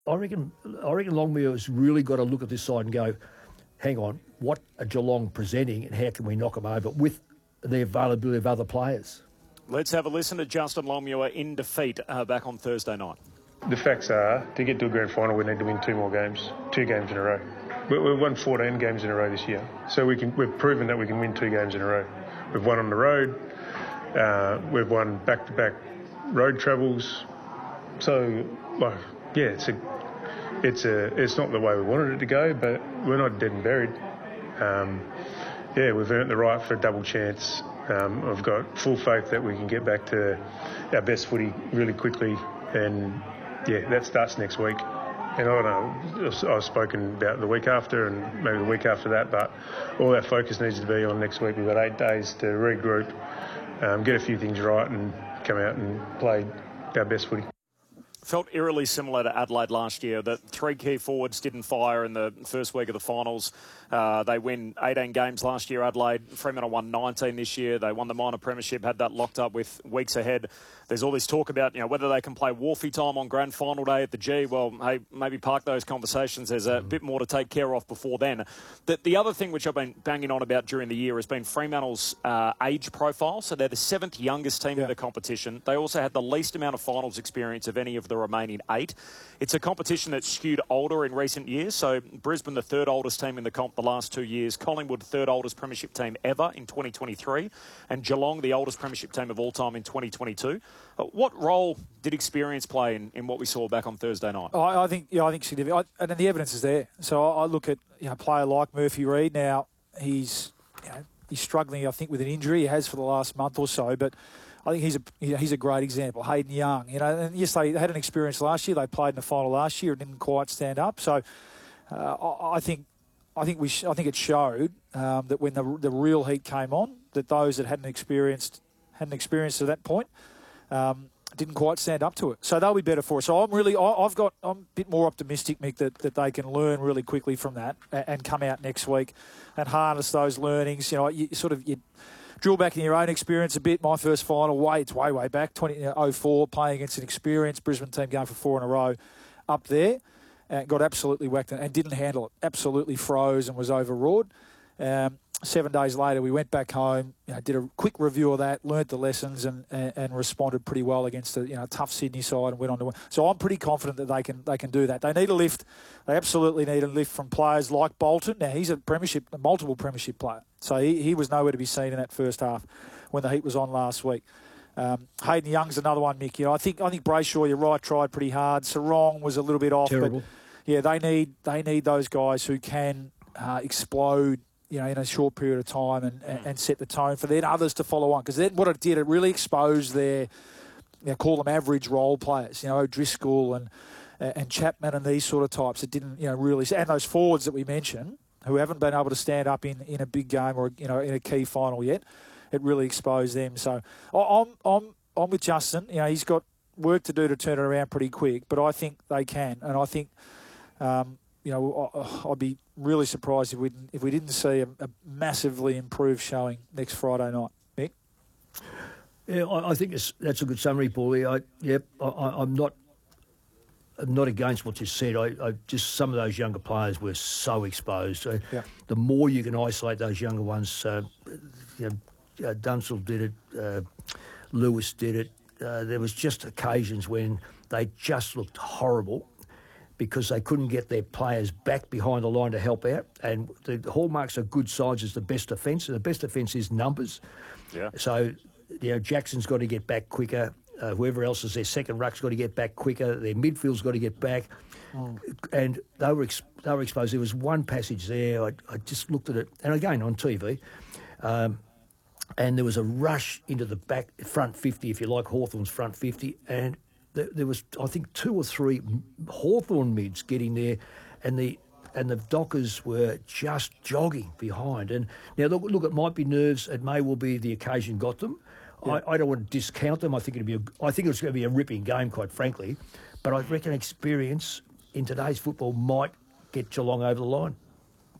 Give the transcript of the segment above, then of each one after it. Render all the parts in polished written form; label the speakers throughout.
Speaker 1: I reckon Longmire has really got to look at this side and go, hang on, what are Geelong presenting and how can we knock them over with the availability of other players?
Speaker 2: Let's have a listen to Justin Longmuir in defeat back on Thursday night.
Speaker 3: The facts are, to get to a grand final, we need to win 2 more games, 2 games in a row. We've won 14 games in a row this year, so we've proven that we can win 2 games in a row. We've won on the road, we've won back-to-back road travels. So, yeah, it's not the way we wanted it to go, but we're not dead and buried. We've earned the right for a double chance. I've got full faith that we can get back to our best footy really quickly, and that starts next week. And I don't know, I've spoken about the week after and maybe the week after that, but all our focus needs to be on next week. We've got 8 days to regroup, get a few things right and come out and play our best footy.
Speaker 2: Felt eerily similar to Adelaide last year. The 3 key forwards didn't fire in the first week of the finals. They win 18 games last year, Adelaide. Fremantle won 19 this year. They won the minor premiership, had that locked up with weeks ahead. There's all this talk about, whether they can play Wharfie time on grand final day at the G. Well, hey, maybe park those conversations. There's a bit more to take care of before then. The other thing which I've been banging on about during the year has been Fremantle's age profile. So they're the 7th youngest team in the competition. They also had the least amount of finals experience of any of the remaining 8. It's a competition that's skewed older in recent years. So Brisbane, the 3rd oldest team in the comp the last 2 years. Collingwood, 3rd oldest premiership team ever in 2023. And Geelong, the oldest premiership team of all time in 2022. What role did experience play in what we saw back on Thursday night?
Speaker 4: I think significant. And the evidence is there. So I look at a player like Murphy Reid now. He's struggling, I think, with an injury. He has for the last month or so, but I think he's a great example. Hayden Young, and yes, they had an experience last year. They played in the final last year and didn't quite stand up. So I think it showed that when the real heat came on, that those that hadn't experienced to that point didn't quite stand up to it. So they'll be better for us. So I'm a bit more optimistic, Mick, that they can learn really quickly from that and come out next week and harness those learnings. You drill back in your own experience a bit. My first final, it's way back, 2004, playing against an experienced Brisbane team going for 4 in a row up there, and got absolutely whacked and didn't handle it. Absolutely froze and was overawed. 7 days later, we went back home, did a quick review of that, learnt the lessons, and responded pretty well against a tough Sydney side and went on to win. So I'm pretty confident that they can do that. They need a lift. They absolutely need a lift from players like Bolton. Now he's a multiple premiership player, so he was nowhere to be seen in that first half when the heat was on last week. Hayden Young's another one, Mick. I think Brayshaw, you're right, tried pretty hard. Sarong was a little bit off,
Speaker 1: Terrible.
Speaker 4: But they need those guys who can explode in a short period of time and set the tone for then others to follow on. Because then what it did, it really exposed their, call them average role players, O'Driscoll and Chapman and these sort of types that didn't, really, and those forwards that we mentioned who haven't been able to stand up in a big game or, in a key final yet. It really exposed them. So I'm with Justin. He's got work to do to turn it around pretty quick, but I think they can. And I think, I'd be really surprised if we didn't see a massively improved showing next Friday night. Mick?
Speaker 1: Yeah, I think that's a good summary, Paulie. I'm not against what you said. I just some of those younger players were so exposed. So the more you can isolate those younger ones, Dunsell did it, Lewis did it. There was just occasions when they just looked horrible, because they couldn't get their players back behind the line to help out. And the hallmarks of good sides is the best defence, and the best defence is numbers. Yeah. So, Jackson's got to get back quicker. Whoever else is their second ruck's got to get back quicker. Their midfield's got to get back. And they were exposed. There was one passage there. I just looked at it, and again on TV, and there was a rush into the front 50, if you like, Hawthorn's front 50, and there was, I think, 2 or 3 Hawthorn mids getting there, and the Dockers were just jogging behind. And now look, it might be nerves. It may well be the occasion got them. Yeah. I don't want to discount them. I think it's going to be a ripping game, quite frankly. But I reckon experience in today's football might get Geelong over the line.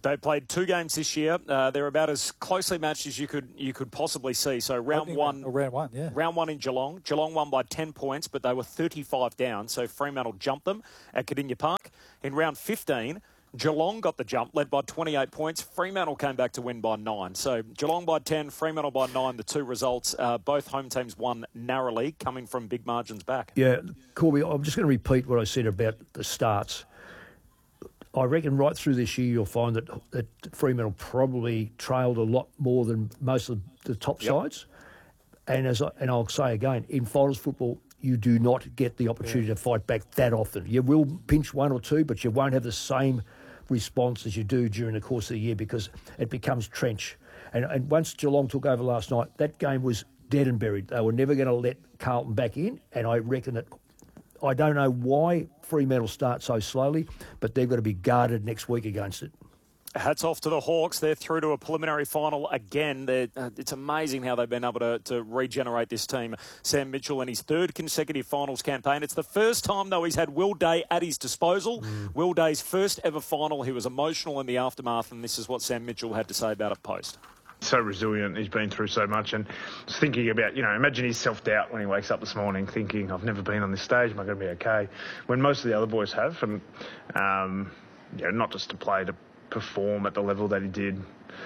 Speaker 2: They played 2 games this year. They're about as closely matched as you could possibly see. So round one,
Speaker 4: yeah.
Speaker 2: Round one in Geelong. Geelong won by 10 points, but they were 35 down. So Fremantle jumped them at Kardinia Park. In round 15, Geelong got the jump, led by 28 points. Fremantle came back to win by 9. So Geelong by 10, Fremantle by 9. The 2 results, both home teams won narrowly, coming from big margins back.
Speaker 1: Yeah, Corby, I'm just going to repeat what I said about the starts. I reckon right through this year you'll find that Fremantle probably trailed a lot more than most of the top sides. And I'll say again, in finals football, you do not get the opportunity to fight back that often. You will pinch 1 or 2, but you won't have the same response as you do during the course of the year because it becomes trench. And once Geelong took over last night, that game was dead and buried. They were never going to let Carlton back in, and I reckon that I don't know why Fremantle start so slowly, but they've got to be guarded next week against it.
Speaker 2: Hats off to the Hawks. They're through to a preliminary final again. It's amazing how they've been able to regenerate this team. Sam Mitchell in his 3rd consecutive finals campaign. It's the first time, though, he's had Will Day at his disposal. Will Day's first ever final. He was emotional in the aftermath, and this is what Sam Mitchell had to say about it post.
Speaker 5: So resilient, he's been through so much, and just thinking about, imagine his self-doubt when he wakes up this morning thinking, I've never been on this stage, am I going to be okay? When most of the other boys have, and not just to play, to perform at the level that he did.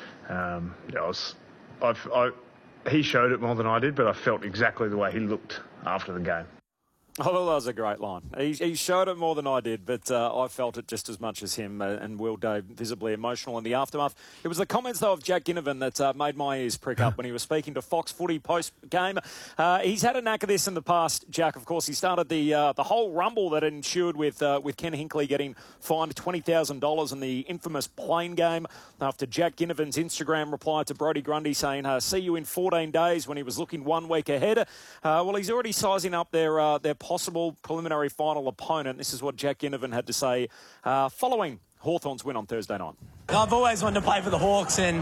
Speaker 5: He showed it more than I did, but I felt exactly the way he looked after the game.
Speaker 2: Oh, well, that was a great line. He showed it more than I did, but I felt it just as much as him, and Will Day visibly emotional in the aftermath. It was the comments, though, of Jack Ginnivan that made my ears prick up when he was speaking to Fox Footy post-game. He's had a knack of this in the past, Jack. Of course, he started the whole rumble that ensued with Ken Hinkley getting fined $20,000 in the infamous plane game after Jack Ginnivan's Instagram reply to Brodie Grundy saying, see you in 14 days when he was looking 1 week ahead. Well, he's already sizing up their possible preliminary final opponent. This is what Jack Ginnivan had to say following Hawthorn's win on Thursday night.
Speaker 6: I've always wanted to play for the Hawks, and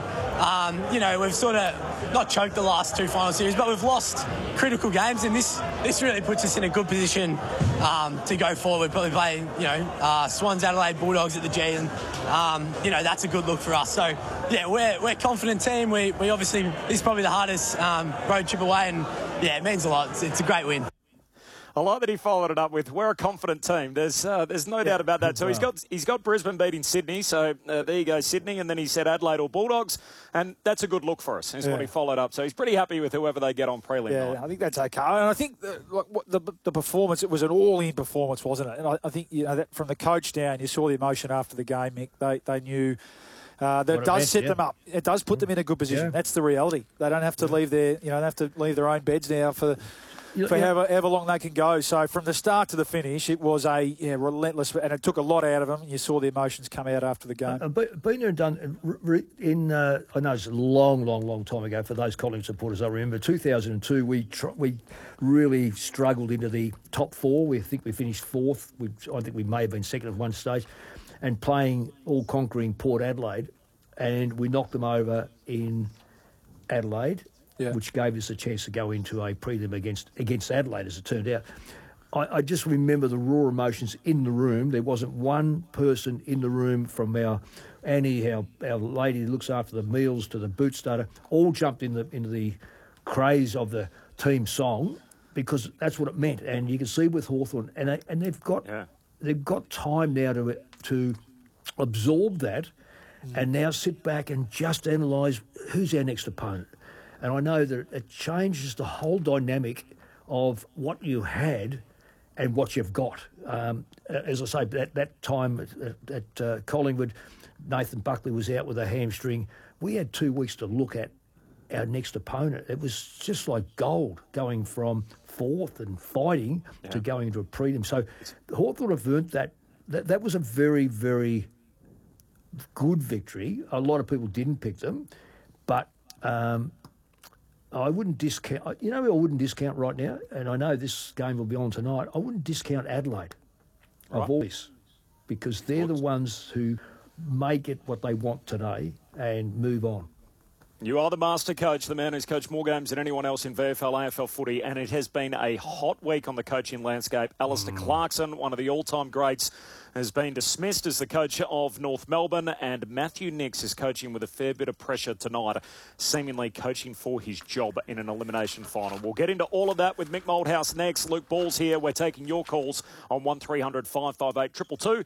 Speaker 6: we've sort of not choked the last 2 final series, but we've lost critical games, and this really puts us in a good position to go forward. Probably play Swans, Adelaide, Bulldogs at the G, and that's a good look for us. So yeah, we're a confident team. We obviously, this is probably the hardest road trip away, and yeah, it means a lot. It's a great win.
Speaker 2: I like that he followed it up with, we're a confident team. There's no doubt about that. So he's got Brisbane beating Sydney. So there you go, Sydney. And then he said Adelaide or Bulldogs. And that's a good look for us, is what he followed up. So he's pretty happy with whoever they get on prelim night.
Speaker 4: I think that's okay. And I think the performance, it was an all-in performance, wasn't it? And I think that from the coach down, you saw the emotion after the game, Mick. They knew... that does set them up. It does put them in a good position. Yeah. That's the reality. They don't have to leave their own beds now for however long they can go. So from the start to the finish, it was a relentless, and it took a lot out of them. You saw the emotions come out after the game.
Speaker 1: Been there and done in. I know it's a long time ago for those Collingwood supporters. I remember 2002. We really struggled into the top 4. We think we finished 4th. I think we may have been 2nd at one stage, and playing all-conquering Port Adelaide, and we knocked them over in Adelaide. Yeah. Which gave us a chance to go into a prelim against Adelaide, as it turned out. I just remember the raw emotions in the room. There wasn't one person in the room, from our Annie, our lady who looks after the meals, to the boot starter, all jumped into the craze of the team song, because that's what it meant. And you can see with Hawthorn, and they've got time now to absorb that, and now sit back and just analyse who's our next opponent. And I know that it changes the whole dynamic of what you had and what you've got. As I say, that time at Collingwood, Nathan Buckley was out with a hamstring. We had 2 weeks to look at our next opponent. It was just like gold, going from 4th and fighting to going into a prelim. So Hawthorn have earned that. That was a very, very good victory. A lot of people didn't pick them, but... I wouldn't discount. I wouldn't discount right now, and I know this game will be on tonight. I wouldn't discount Adelaide of all this, because they're the ones who may get what they want today and move on.
Speaker 2: You are the master coach, the man who's coached more games than anyone else in VFL, AFL footy, and it has been a hot week on the coaching landscape. Alistair Clarkson, one of the all-time greats, has been dismissed as the coach of North Melbourne, and Matthew Nicks is coaching with a fair bit of pressure tonight, seemingly coaching for his job in an elimination final. We'll get into all of that with Mick Moldhouse next. Luke Ball's here. We're taking your calls on 1300 558 222.